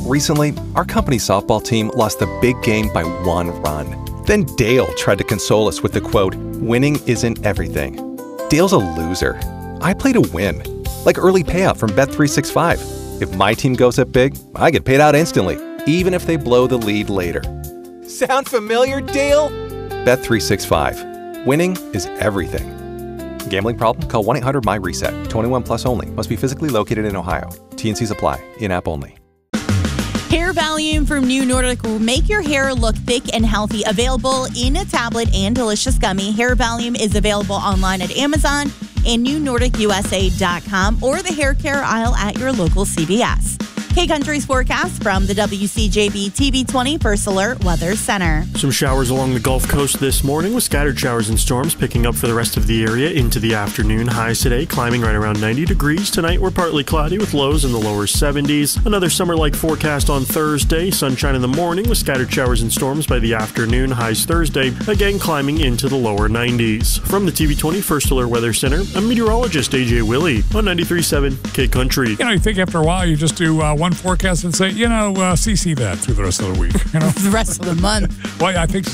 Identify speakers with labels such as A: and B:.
A: Recently, our company's softball team lost the big game by 1 run. Then Dale tried to console us with the quote, "Winning isn't everything." Dale's a loser. I play to win, like early payout from Bet365. If my team goes up big, I get paid out instantly, even if they blow the lead later. Sound familiar, Dale? Bet365. Winning is everything. Gambling problem? Call 1-800-MY-RESET. 21 plus only. Must be physically located in Ohio. T&Cs apply. In-app only.
B: Hair Volume from New Nordic will make your hair look thick and healthy. Available in a tablet and delicious gummy. Hair Volume is available online at Amazon and NewNordicUSA.com or the hair care aisle at your local CVS. K-Country's forecast from the WCJB TV20 First Alert Weather Center.
C: Some showers along the Gulf Coast this morning with scattered showers and storms picking up for the rest of the area into the afternoon. Highs today climbing right around 90 degrees. Tonight we're partly cloudy with lows in the lower 70s. Another summer-like forecast on Thursday. Sunshine in the morning with scattered showers and storms by the afternoon. Highs Thursday again climbing into the lower 90s. From the TV20 First Alert Weather Center, I'm meteorologist AJ Willie on 93.7 K-Country.
D: You think after a while you just do one forecast and say, CC that through the rest of the week.
B: The rest of the month.
D: Well, I think